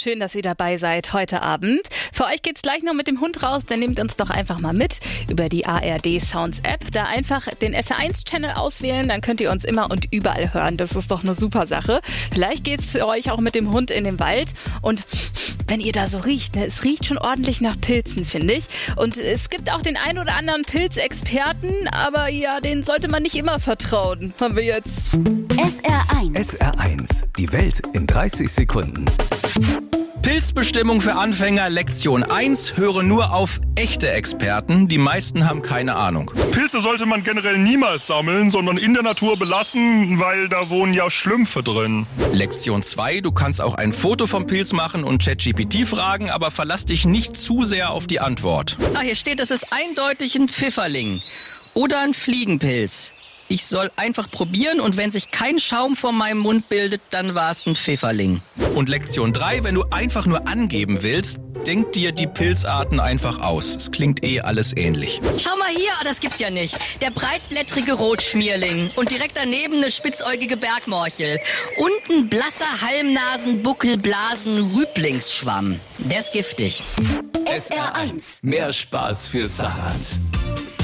schön, dass ihr dabei seid heute Abend. Für euch geht's gleich noch mit dem Hund raus, dann nehmt uns doch einfach mal mit über die ARD Sounds App. Da einfach den SR1-Channel auswählen, dann könnt ihr uns immer und überall hören. Das ist doch eine super Sache. Vielleicht geht's für euch auch mit dem Hund in den Wald und wenn ihr da so riecht, es riecht schon ordentlich nach Pilzen, finde ich. Und es gibt auch den ein oder anderen Pilzexperten, aber ja, denen sollte man nicht immer vertrauen. Haben wir jetzt. SR1. SR1, die Welt in 30 Sekunden. Pilzbestimmung für Anfänger, Lektion 1. Höre nur auf echte Experten. Die meisten haben keine Ahnung. Pilze sollte man generell niemals sammeln, sondern in der Natur belassen, weil da wohnen ja Schlümpfe drin. Lektion 2. Du kannst auch ein Foto vom Pilz machen und ChatGPT fragen, aber verlass dich nicht zu sehr auf die Antwort. Hier steht, es ist eindeutig ein Pfifferling oder ein Fliegenpilz. Ich soll einfach probieren und wenn sich kein Schaum vor meinem Mund bildet, dann war es ein Pfifferling. Und Lektion 3, wenn du einfach nur angeben willst, denk dir die Pilzarten einfach aus. Es klingt alles ähnlich. Schau mal hier, das gibt's ja nicht. Der breitblättrige Rotschmierling und direkt daneben eine spitzäugige Bergmorchel. Und ein blasser Halbnasen-Buckelblasen-Rüblingsschwamm. Der ist giftig. SR1, mehr Spaß für Saarland.